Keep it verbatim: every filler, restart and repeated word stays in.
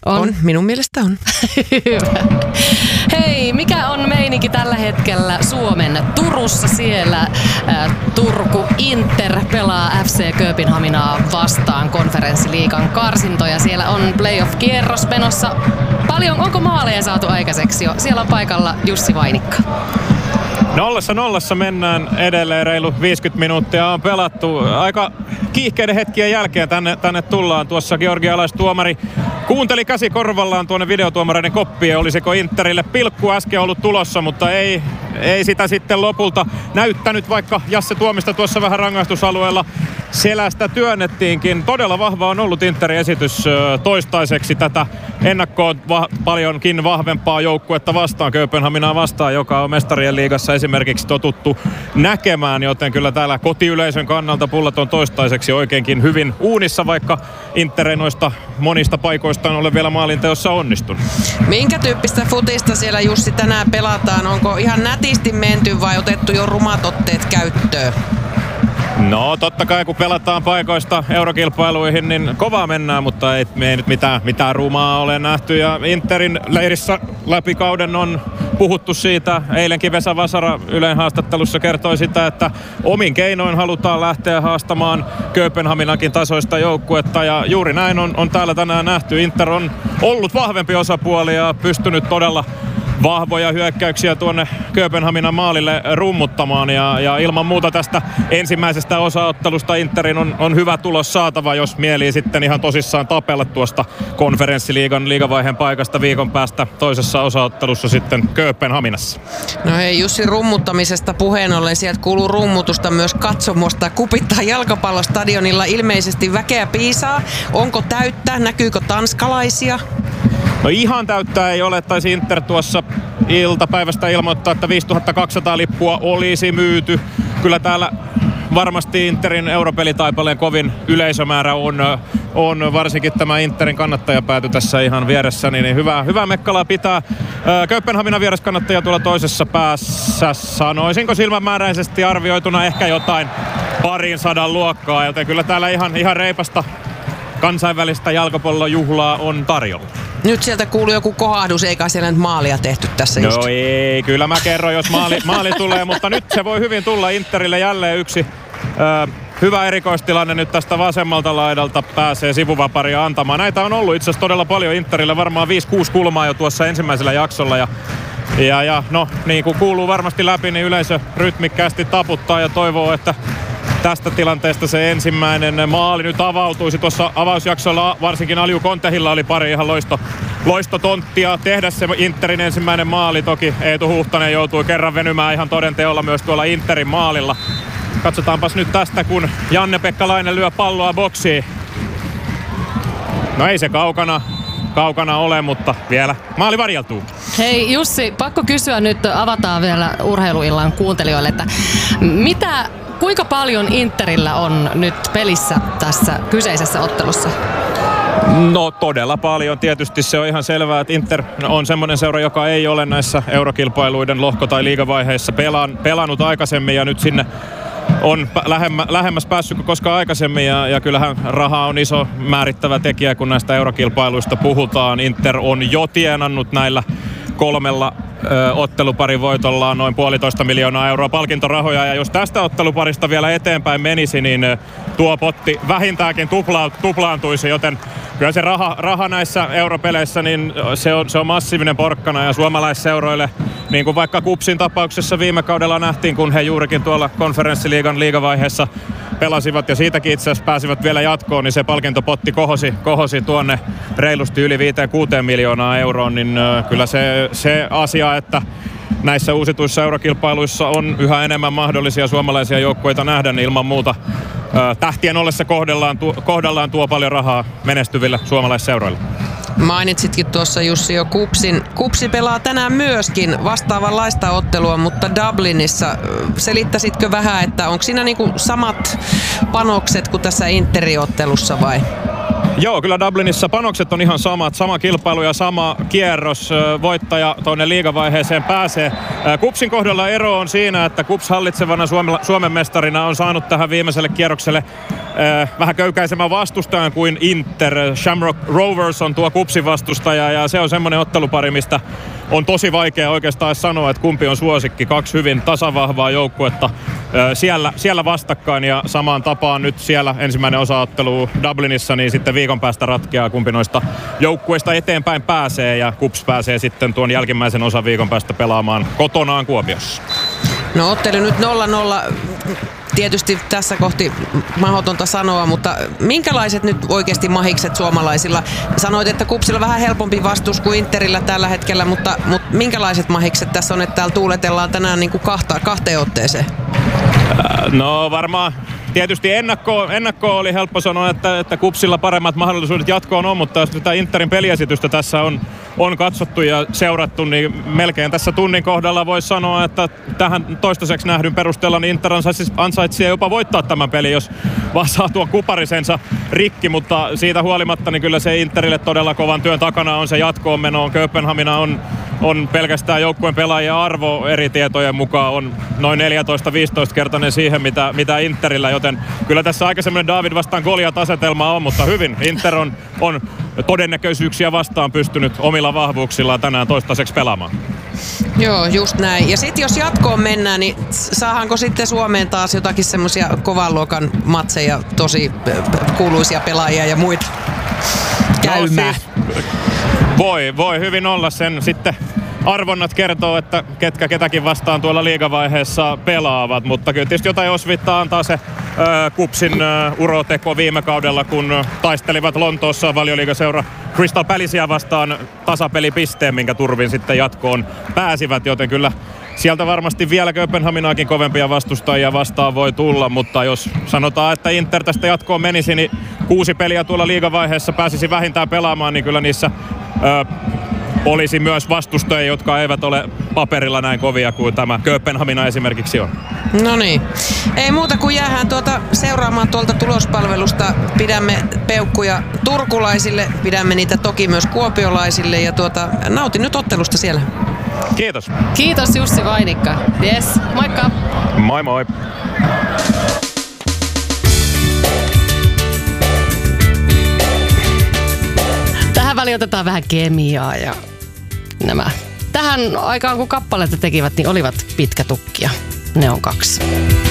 On. on. Minun mielestä on. Hyvä. Hei, mikä on meininki tällä hetkellä Suomen Turussa? Siellä äh, Turku Inter pelaa F C Kööpenhaminaa vastaan konferenssiliigan karsintoja. Siellä on playoff-kierros menossa. Paljon, onko maaleja saatu aikaiseksi jo? Siellä on paikalla Jussi Vainikka. Nollassa nollassa mennään edelleen, reilu viisikymmentä minuuttia on pelattu. Aika kiihkeiden hetkien jälkeen tänne, tänne tullaan. Tuossa georgialaistuomari kuunteli käsi korvallaan tuonne videotuomareiden koppiin. Olisiko Interille pilkku äsken ollut tulossa, mutta ei, ei sitä sitten lopulta näyttänyt, vaikka Jasse Tuomista tuossa vähän rangaistusalueella selästä työnnettiinkin. Todella vahva on ollut Interin esitys toistaiseksi tätä ennakkoon va- paljonkin vahvempaa joukkuetta vastaan, Kööpenhaminaa vastaan, joka on mestarien liigassa esimerkiksi totuttu näkemään, joten kyllä täällä kotiyleisön kannalta pullat on toistaiseksi oikeinkin hyvin uunissa, vaikka Inter ei noista monista paikoistaan ole vielä maalinteossa onnistunut. Minkä tyyppistä futista siellä, Jussi, tänään pelataan? Onko ihan nätisti menty vai otettu jo rumat otteet käyttöön? No totta kai kun pelataan paikoista eurokilpailuihin, niin kovaa mennään, mutta ei, me ei nyt mitään, mitään rumaa ole nähty. Ja Interin leirissä läpi kauden on puhuttu siitä. Eilenkin Vesa Vasara Ylen haastattelussa kertoi sitä, että omin keinoin halutaan lähteä haastamaan Kööpenhaminankin tasoista joukkuetta. Ja juuri näin on, on täällä tänään nähty. Inter on ollut vahvempi osapuoli ja pystynyt todella vahvoja hyökkäyksiä tuonne Kööpenhaminan maalille rummuttamaan ja, ja ilman muuta tästä ensimmäisestä osaottelusta Interin on, on hyvä tulos saatava, jos mielii sitten ihan tosissaan tapella tuosta konferenssiliigan liigavaiheen paikasta viikon päästä toisessa osaottelussa sitten Kööpenhaminassa. No hei, Jussi, rummuttamisesta puheen ollen, sieltä kuuluu rummutusta myös katsomosta. Kupittaa jalkapallostadionilla ilmeisesti väkeä piisaa. Onko täyttä? Näkyykö tanskalaisia? No ihan täyttää ei ole, taisi Inter tuossa iltapäivästä ilmoittaa, että viisituhattakaksisataa lippua olisi myyty. Kyllä täällä varmasti Interin europelitaipaleen kovin yleisömäärä on, on varsinkin tämä Interin kannattajapääty tässä ihan vieressäni, niin hyvä, hyvä Mekkalaa pitää. Kööpenhaminan viereskannattaja tuolla toisessa päässä, sanoisinko silmämääräisesti arvioituna ehkä jotain parin sadan luokkaa, joten kyllä täällä ihan, ihan reipasta kansainvälistä jalkapallojuhlaa on tarjolla. Nyt sieltä kuuluu joku kohahdus, eikä siellä nyt maalia tehty tässä just. No ei, kyllä mä kerron, jos maali, maali tulee, mutta nyt se voi hyvin tulla Interille jälleen yksi ö, hyvä erikoistilanne nyt tästä vasemmalta laidalta pääsee sivuvaparia antamaan. Näitä on ollut itse asiassa todella paljon Interille, varmaan viisi kuusi kulmaa jo tuossa ensimmäisellä jaksolla ja ja, ja no niin kuin kuuluu varmasti läpi, niin yleisö rytmikkäästi taputtaa ja toivoo, että tästä tilanteesta se ensimmäinen maali nyt avautuisi. Tuossa avausjaksolla varsinkin Alju Kontehilla oli pari ihan loisto, loistotonttia tehdä se Interin ensimmäinen maali. Toki Eetu Huhtanen joutui kerran venymään ihan todenteolla myös tuolla Interin maalilla. Katsotaanpas nyt tästä, kun Janne-Pekka Laine lyö palloa boksiin. No ei se kaukana, kaukana ole, mutta vielä maali varjeltuu. Hei Jussi, pakko kysyä nyt, avataan vielä urheiluillan kuuntelijoille, että mitä... Kuinka paljon Interillä on nyt pelissä tässä kyseisessä ottelussa? No todella paljon. Tietysti se on ihan selvää, että Inter on semmoinen seura, joka ei ole näissä eurokilpailuiden lohko- tai liigavaiheissa pelaan, pelannut aikaisemmin ja nyt sinne on lähemmä, lähemmäs päässyt kuin koskaan aikaisemmin ja, ja kyllähän raha on iso määrittävä tekijä, kun näistä eurokilpailuista puhutaan. Inter on jo tienannut näillä kolmella ö, otteluparivoitollaan noin puolitoista miljoonaa euroa palkintorahoja. Ja jos tästä otteluparista vielä eteenpäin menisi, niin ö, tuo potti vähintäänkin tupla, tuplaantuisi. Joten kyllä se raha, raha näissä europeleissä, niin se on, se on massiivinen porkkana. Ja suomalaisseuroille, niin kuin vaikka Kupsin tapauksessa viime kaudella nähtiin, kun he juurikin tuolla konferenssiliigan liigavaiheessa pelasivat ja siitäkin itse asiassa pääsivät vielä jatkoon, niin se palkintopotti kohosi, kohosi tuonne reilusti yli viiteen kuuteen miljoonaa euroon, niin ö, kyllä se, se asia, että näissä uusituissa eurokilpailuissa on yhä enemmän mahdollisia suomalaisia joukkueita nähdä, niin ilman muuta ö, tähtien ollessa kohdallaan, tu, kohdallaan tuo paljon rahaa menestyville suomalaisseuroille. Mainitsitkin tuossa, Jussi, jo Kupsin. Kupsi pelaa tänään myöskin vastaavanlaista ottelua, mutta Dublinissa. Selittäisitkö vähän, että onko siinä niinku samat panokset kuin tässä Interottelussa vai? Joo, kyllä Dublinissa panokset on ihan samat. Sama kilpailu ja sama kierros. Voittaja tuonne liigavaiheeseen pääsee. KuPSin kohdalla ero on siinä, että KuPS hallitsevana Suomen mestarina on saanut tähän viimeiselle kierrokselle vähän köykäisemmän vastustajan kuin Inter. Shamrock Rovers on tuo KuPSin vastustaja ja se on semmoinen ottelupari, mistä on tosi vaikea oikeastaan sanoa, että kumpi on suosikki. Kaksi hyvin tasavahvaa joukkuetta siellä, siellä vastakkain ja samaan tapaan nyt siellä ensimmäinen osaottelu Dublinissa, niin sitten viikon päästä ratkeaa kumpi noista joukkueista eteenpäin pääsee ja KuPS pääsee sitten tuon jälkimmäisen osan viikon päästä pelaamaan kotonaan Kuopiossa. No ottelu nyt nolla nolla. Tietysti tässä kohti mahdotonta sanoa, mutta minkälaiset nyt oikeasti mahikset suomalaisilla? Sanoit, että KuPSilla vähän helpompi vastus kuin Interillä tällä hetkellä, mutta, mutta minkälaiset mahikset tässä on, että täällä tuuletellaan tänään niin kuin kahta, kahteen otteeseen? No varmaan tietysti ennakko, ennakko oli helppo sanoa, että, että KuPSilla paremmat mahdollisuudet jatkoon on, mutta jos tätä Interin peliesitystä tässä on, on katsottu ja seurattu, niin melkein tässä tunnin kohdalla voisi sanoa, että tähän toistaiseksi nähdyn perusteella niin Inter ansaitsee jopa voittaa tämän pelin, jos vaan saa tuon kuparisensa rikki, mutta siitä huolimatta niin kyllä se Interille todella kovan työn takana on se jatkoon meno. Kööpenhamina on, on pelkästään joukkueen pelaajien arvo eri tietojen mukaan on noin neljätoista viisitoista kertainen siihen, mitä, mitä Interillä, joten kyllä tässä aika semmoinen David vastaan Goliat-asetelma on, mutta hyvin Inter on, on todennäköisyyksiä vastaan pystynyt omilla vahvuuksillaan tänään toistaiseksi pelaamaan. Joo, just näin. Ja sitten jos jatkoon mennään, niin saahanko sitten Suomeen taas jotakin semmoisia kovan luokan matseja, tosi kuuluisia pelaajia ja muita käymään? No, siis, voi, voi hyvin olla sen sitten. Arvonnat kertoo, että ketkä ketäkin vastaan tuolla liigavaiheessa pelaavat, mutta kyllä tietysti jotain osvittaa antaa se ö, KuPSin ö, uroteko viime kaudella, kun taistelivat Lontoossa Valioliigaseura Crystal Palacea vastaan tasapelipisteen, minkä turvin sitten jatkoon pääsivät, joten kyllä sieltä varmasti vielä Kööpenhaminaakin kovempia vastustajia vastaan voi tulla, mutta jos sanotaan, että Inter tästä jatkoon menisi, niin kuusi peliä tuolla liigavaiheessa pääsisi vähintään pelaamaan, niin kyllä niissä ö, olisi myös vastustajia, jotka eivät ole paperilla näin kovia kuin tämä Kööpenhamina esimerkiksi on. No niin. Ei muuta kuin jäähän tuota seuraamaan tuolta tulospalvelusta. Pidämme peukkuja turkulaisille, pidämme niitä toki myös kuopiolaisille ja tuota, nautin nyt ottelusta siellä. Kiitos. Kiitos Jussi Vainikka. Yes, moikka. Moi moi. Tähän väliin otetaan vähän kemiaa ja nämä. Tähän aikaan kun kappaletta tekivät, niin olivat pitkätukkia. Ne on kaksi.